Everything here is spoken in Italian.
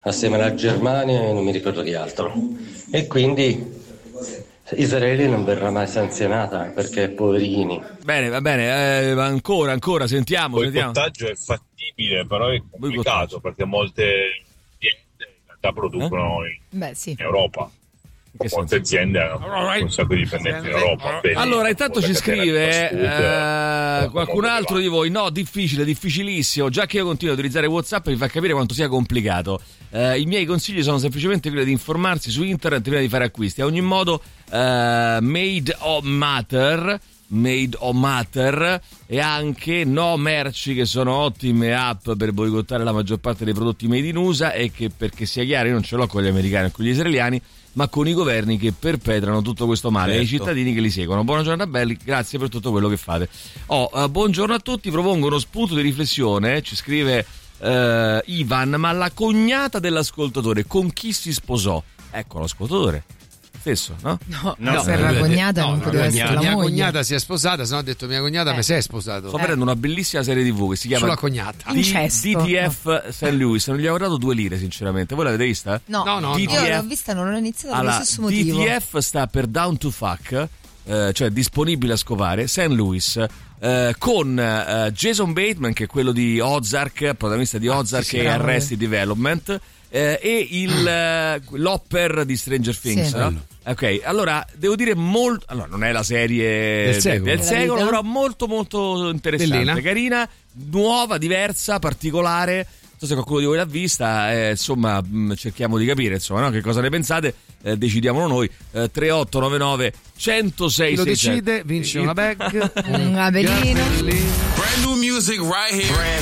assieme alla Germania e non mi ricordo di altro. E quindi Israele non verrà mai sanzionata perché poverini. Bene, va bene, ancora sentiamo. Il boicottaggio è fattibile, però è complicato perché molte aziende in realtà producono in Europa. Molte aziende hanno un sacco di dipendenti in Europa. Allora, intanto ci scrive qualcun altro di voi: no, difficilissimo. Già che io continuo a utilizzare WhatsApp, mi fa capire quanto sia complicato. I miei consigli sono semplicemente quelli di informarsi su internet prima di fare acquisti. A ogni modo, Made of Matter e anche No Merci, che sono ottime app per boicottare la maggior parte dei prodotti made in USA, e che, perché sia chiaro, io non ce l'ho con gli americani e con gli israeliani, ma con i governi che perpetrano tutto questo male e i cittadini che li seguono. Buona giornata belli, grazie per tutto quello che fate. Buongiorno a tutti, propongo uno spunto di riflessione, ci scrive Ivan, ma la cognata dell'ascoltatore con chi si sposò? Ecco, l'ascoltatore stesso, no? No, se era cognata non poteva essere la mia moglie. cognata si è sposata, se no ho detto mia cognata mi si è sposato. Sto vedendo una bellissima serie TV che si chiama Sulla cognata. DTF St. Louis. Non gli avevo dato 2 lire, sinceramente. Voi l'avete vista? No. DTF, io l'ho vista, non l'ho iniziata per lo stesso motivo. DTF sta per Down to Fuck, cioè disponibile a scopare, St. Louis, con Jason Bateman, che è quello di Ozark, protagonista di Ozark e Arrested Development, e l'Hopper di Stranger Things, no? Ok, allora devo dire allora non è la serie del secolo, però molto molto interessante, bellina, carina, nuova, diversa, particolare. Non so se qualcuno di voi l'ha vista, insomma, cerchiamo di capire, insomma, no? Che cosa ne pensate, decidiamolo noi. 3899 106 lo decide, vince una bag, un abellino. Brand new music right here.